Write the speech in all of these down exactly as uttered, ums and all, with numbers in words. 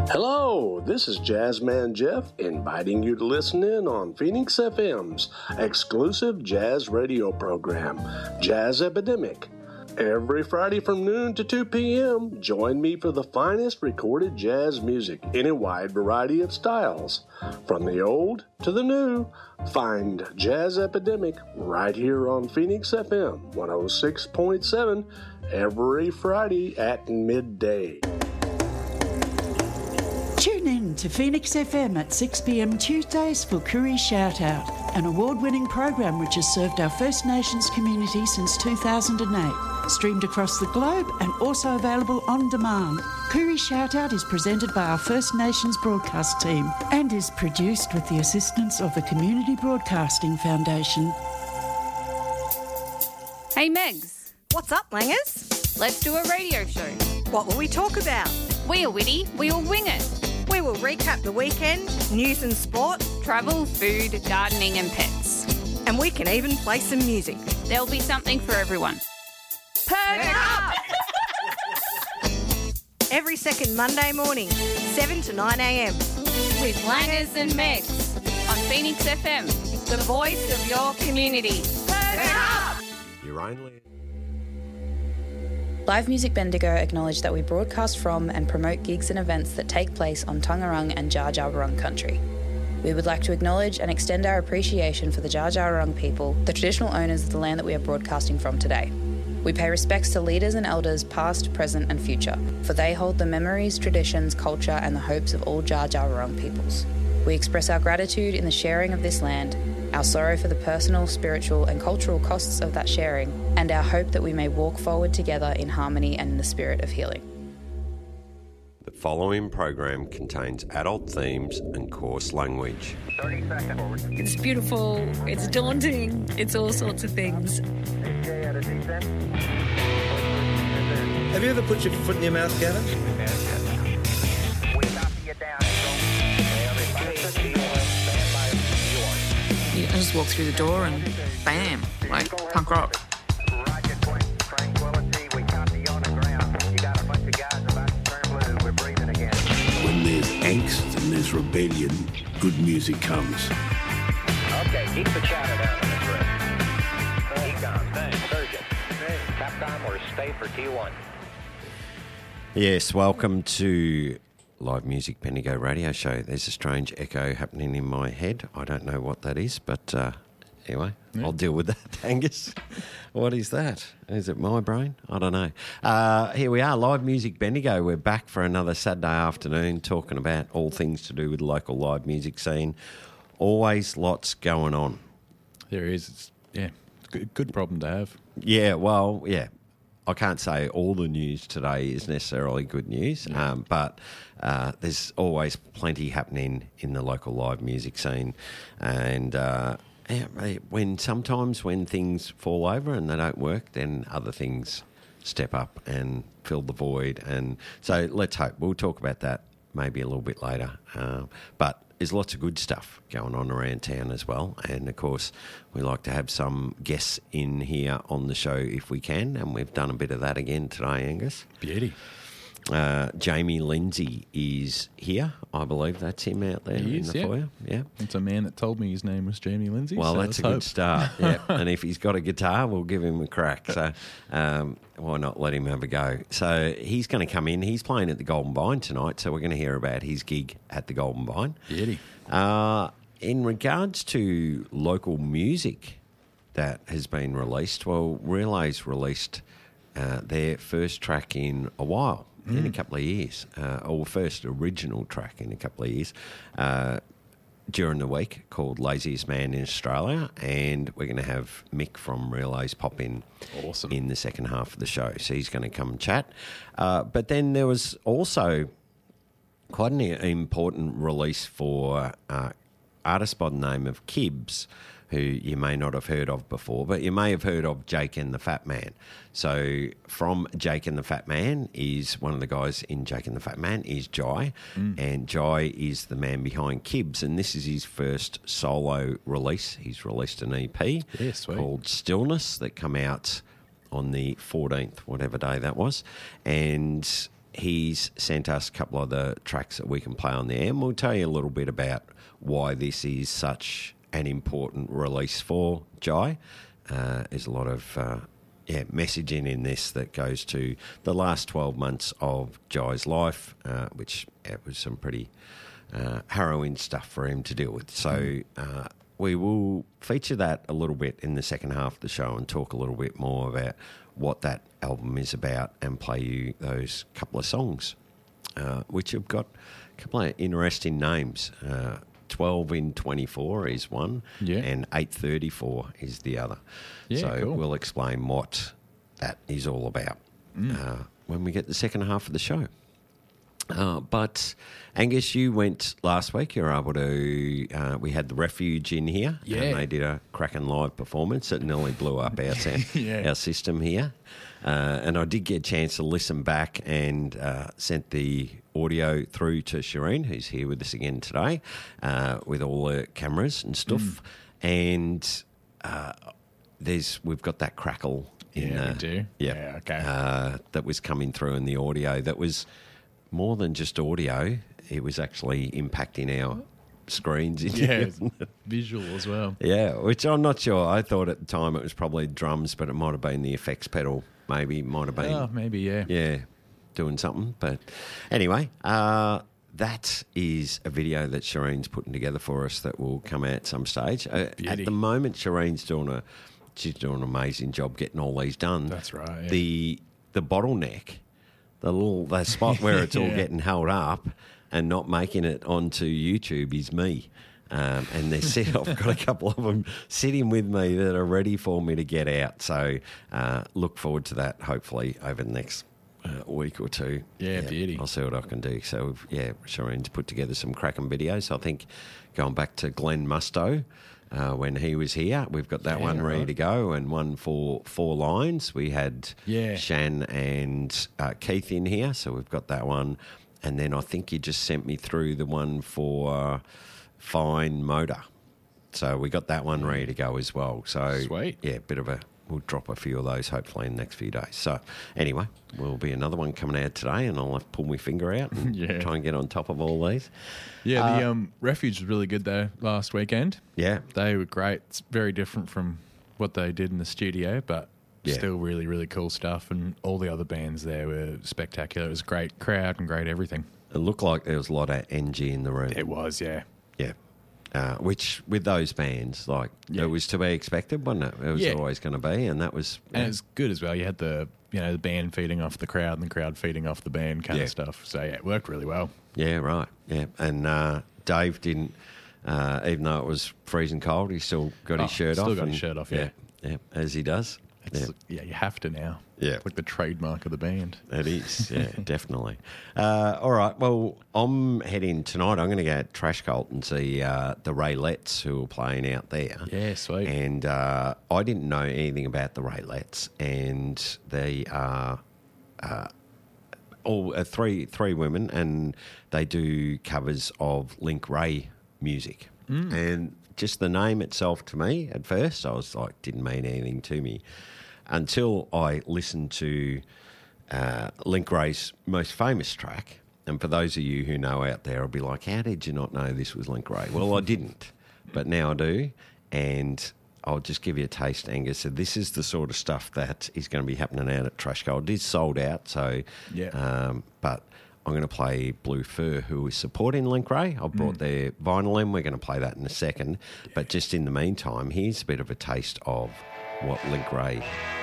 Hello, this is Jazzman Jeff inviting you to listen in on Phoenix F M's exclusive jazz radio program, Jazz Epidemic. Every Friday from noon to two p.m., join me for the finest recorded jazz music in a wide variety of styles. From the old to the new, find Jazz Epidemic right here on Phoenix F M one oh six point seven every Friday at midday. Tune in to Phoenix F M at six p.m. Tuesdays for Koori Shout Out, an award-winning program which has served our First Nations community since two thousand eight. Streamed across the globe and also available on demand. Koori Shout Out is presented by our First Nations broadcast team and is produced with the assistance of the Community Broadcasting Foundation. Hey Megs. What's up, Langers? Let's do a radio show. What will we talk about? We are witty, we will wing it. We will recap the weekend, news and sport, travel, food, gardening and pets. And we can even play some music. There'll be something for everyone. Perk up! Every second Monday morning, seven to nine a.m. with Langers and Megs on Phoenix F M, the voice of your community. Perk up! You're only... Live Music Bendigo acknowledge that we broadcast from and promote gigs and events that take place on Taungurung and Dja Dja Wurrung country. We would like to acknowledge and extend our appreciation for the Dja Dja Wurrung people, the traditional owners of the land that we are broadcasting from today. We pay respects to leaders and elders past, present and future, for they hold the memories, traditions, culture and the hopes of all Dja Dja Wurrung peoples. We express our gratitude in the sharing of this land, our sorrow for the personal, spiritual and cultural costs of that sharing, and our hope that we may walk forward together in harmony and in the spirit of healing. The following program contains adult themes and coarse language. thirty seconds. It's beautiful, it's daunting, it's all sorts of things. Have you ever put your foot in your mouth, Gavin? You just walk through the door and bam, like punk rock. When there's angst and there's rebellion, good music comes. Okay, keep the chatter down in this room. Keep on, thanks. Surgeon. Capcom or stay for T one. Yes, welcome to Live Music Bendigo radio show. There's a strange echo happening in my head. I don't know what that is, but uh, anyway, yeah. I'll deal with that, Angus. What is that? Is it my brain? I don't know. Uh, here we are, Live Music Bendigo. We're back for another Saturday afternoon talking about all things to do with the local live music scene. Always lots going on. There is. It's, yeah, it's a good, good problem to have. Yeah, well, yeah. I can't say all the news today is necessarily good news, Yeah. um, but uh, there's always plenty happening in the local live music scene. And uh, yeah, when sometimes when things fall over and they don't work, then other things step up and fill the void. And so let's hope. We'll talk about that maybe a little bit later. Uh, but there's lots of good stuff going on around town as well. And, of course, we like to have some guests in here on the show if we can, and we've done a bit of that again today, Angus. Beauty. Uh, Jamie Lindsay is here. I believe that's him out there He in is, the yeah. foyer. Yeah. It's a man that told me his name was Jamie Lindsay. Well, so that's a let's good hope. start. Yeah. And if he's got a guitar, we'll give him a crack. So um, why not let him have a go? So he's going to come in. He's playing at the Golden Vine tonight, so we're going to hear about his gig at the Golden Vine. Beauty. Uh, in regards to local music that has been released, well, Relay's released uh, their first track in a while. In a couple of years, uh, or first original track in a couple of years, uh, during the week, called Laziest Man in Australia, and we're going to have Mick from Relays pop in Awesome. in the second half of the show, so he's going to come and chat. Uh, but then there was also quite an important release for uh, artist by the name of Kibbs, who you may not have heard of before, but you may have heard of Jake and the Fat Man. So from Jake and the Fat Man is one of the guys in Jake and the Fat Man is Jai, mm. and Jai is the man behind Kibbs, and this is his first solo release. He's released an E P yeah, sweet. called Stillness that come out on the fourteenth, whatever day that was, and he's sent us a couple of the tracks that we can play on the air, and we'll tell you a little bit about why this is such an important release for Jai. Uh, there's a lot of uh, yeah messaging in this that goes to the last twelve months of Jai's life, uh, which yeah, was some pretty uh, harrowing stuff for him to deal with. So uh, we will feature that a little bit in the second half of the show and talk a little bit more about what that album is about and play you those couple of songs, uh, which have got a couple of interesting names. Uh, twelve in twenty-four is one, yeah. and eight thirty-four is the other. Yeah, so cool. we'll explain what that is all about Mm. uh, when we get the second half of the show. Uh, but Angus, you went last week. You were able to. Uh, we had the Refuge in here, Yeah. and they did a cracking live performance that nearly blew up our sound, Yeah. our system here. Uh, and I did get a chance to listen back and uh, sent the audio through to Shireen, who's here with us again today, uh, with all the cameras and stuff. Mm. And uh, there's we've got that crackle in Yeah, we uh, do. yeah, Yeah, okay. uh, that was coming through in the audio. That was more than just audio. It was actually impacting our screens. In Yeah, here. it's visual as well. Yeah, which I'm not sure. I thought at the time it was probably drums, but it might have been the effects pedal. Maybe might have been. Oh, maybe, yeah. Yeah, doing something. But anyway, uh, that is a video that Shireen's putting together for us that will come out at some stage. Uh, at Beauty. the moment, Shireen's doing a she's doing an amazing job getting all these done. That's right, yeah. The the bottleneck, the little the spot where it's all Yeah. getting held up and not making it onto YouTube is me. Um, and they're sit, I've got a couple of them sitting with me that are ready for me to get out. So uh, look forward to that, hopefully, over the next uh, week or two. Yeah, beauty. I'll see what I can do. So, yeah, Shireen's put together some cracking videos. I think going back to Glenn Musto, uh, when he was here, we've got that Yeah, one ready right. to go, and one for Four Lines. We had Yeah. Shan and uh, Keith in here, so we've got that one. And then I think you just sent me through the one for uh, Fine Motor. So we got that one ready to go as well. So Sweet. yeah, bit of a we'll drop a few of those hopefully in the next few days. So anyway, will be another one coming out today, and I'll have to pull my finger out and Yeah. try and get on top of all these. Yeah, the Uh, um, Refuge was really good there last weekend. Yeah. They were great. It's very different from what they did in the studio, but Yeah. still really, really cool stuff. And all the other bands there were spectacular. It was a great crowd and great everything. It looked like there was a lot of energy in the room. It was, yeah. Yeah. Uh, which, with those bands, like, Yeah. it was to be expected, wasn't it? It was Yeah. always going to be, and that was... And yeah. it was good as well. You had the you know the band feeding off the crowd and the crowd feeding off the band kind Yeah. of stuff. So yeah, it worked really well. Yeah, right. Yeah, and uh, Dave didn't, uh, even though it was freezing cold, he still got Oh, his shirt still off. got his and- shirt off, yeah. yeah, as he does. It's, Yeah. yeah. you have to now. Yeah. It's like the trademark of the band. It is, yeah, definitely. Uh, all right, well, I'm heading tonight. I'm going to go at Trash Cult and see uh, the Raylettes who are playing out there. Yeah, sweet. And uh, I didn't know anything about the Raylettes, and they are uh, all uh, three three women, and they do covers of Link Ray music. Mm. And just the name itself to me, at first, I was like, didn't mean anything to me. Until I listened to uh, Link Ray's most famous track. And for those of you who know out there, I'll be like, how did you not know this was Link Ray? Well, I didn't, but now I do. And I'll just give you a taste, Angus. So this is the sort of stuff that is going to be happening out at Trash Gold. It is sold out, so... Yeah. Um, but I'm going to play Blue Fur, who is supporting Link Ray. I've brought Mm. their vinyl in. We're going to play that in a second. Yeah. But just in the meantime, here's a bit of a taste of what Link Ray...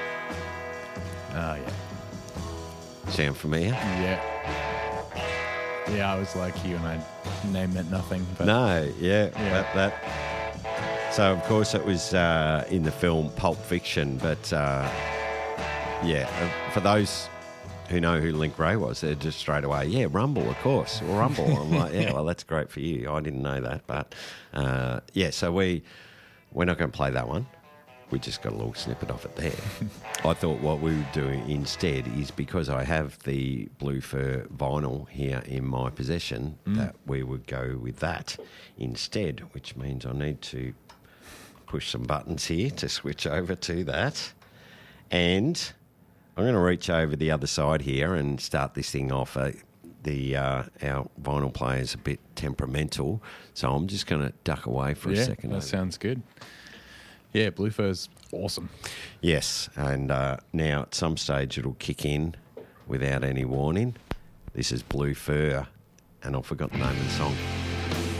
Oh, yeah. Sound familiar? Yeah. Yeah, I was like you, and my name meant nothing. But No, yeah, Yeah. That, that. So, of course, it was uh, in the film Pulp Fiction, but uh, yeah, uh, for those who know who Link Ray was, they're just straight away, yeah, Rumble, of course, well, Rumble. I'm like, yeah, well, that's great for you. I didn't know that, but uh, yeah, so we, we're not going to play that one. We just got a little snippet of it there. I thought what we would do instead is, because I have the Blue Fur vinyl here in my possession, Mm. that we would go with that instead, which means I need to push some buttons here to switch over to that. And I'm going to reach over the other side here and start this thing off. Uh, the uh, our vinyl player is a bit temperamental, so I'm just going to duck away for yeah, a second. That over. sounds good. Yeah, Blue Fur's awesome. Yes, and uh, now at some stage it'll kick in without any warning. This is Blue Fur, and I've forgotten the name of the song.